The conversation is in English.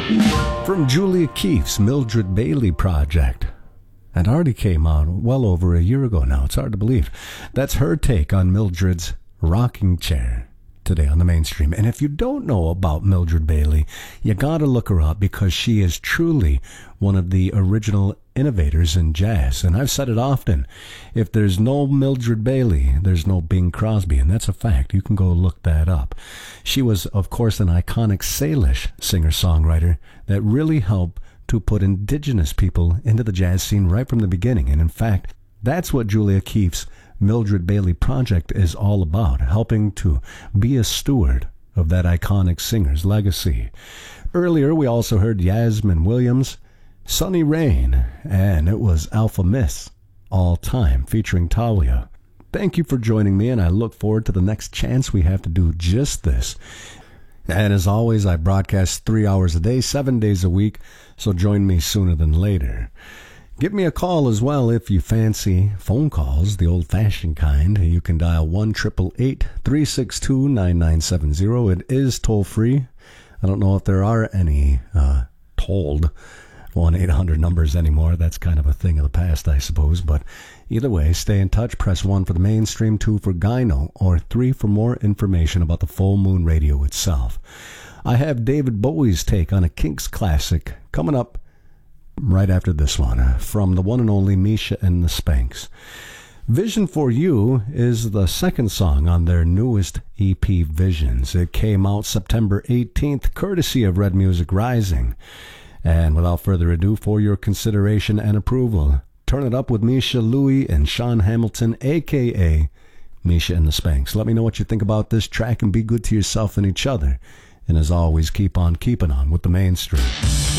From Julia Keefe's Mildred Bailey project. That already came out well over a year ago now. It's hard to believe. That's her take on Mildred's Rocking Chair today on the mainstream. And if you don't know about Mildred Bailey, you gotta look her up because she is truly one of the original innovators in jazz. And I've said it often, if there's no Mildred Bailey, there's no Bing Crosby, and that's a fact. You can go look that up. She was, of course, an iconic Salish singer-songwriter that really helped to put indigenous people into the jazz scene right from the beginning. And in fact, that's what Julia Keefe's Mildred Bailey project is all about, helping to be a steward of that iconic singer's legacy. Earlier, we also heard Yasmin Williams' Sunny Rain, and it was Alpha Miss, All Time, featuring Talia. Thank you for joining me, and I look forward to the next chance we have to do just this. And as always, I broadcast 3 hours a day, 7 days a week, so join me sooner than later. Give me a call as well if you fancy phone calls, the old-fashioned kind. You can dial 1-888-362-9970. It is toll-free. I don't know if there are any tolled 1-800 numbers anymore. That's kind of a thing of the past, I suppose. But either way, stay in touch. Press 1 for the mainstream, 2 for Gyno, or 3 for more information about the Full Moon Radio itself. I have David Bowie's take on a Kinks classic coming up right after this one, from the one and only Misha and the Spanks. Vision for You is the second song on their newest EP, Visions. It came out September 18th, courtesy of Red Music Rising. And without further ado, for your consideration and approval, Turn It Up with Misha, Louie, and Sean Hamilton, a.k.a. Misha and the Spanks. Let me know what you think about this track and be good to yourself and each other. And as always, keep on keeping on with the mainstream.